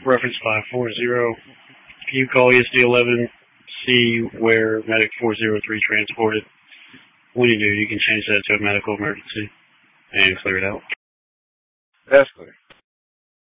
reference 540. Can you call ESD 11, see where medic 403 transported? When you do, you can change that to a medical emergency and clear it out. That's clear.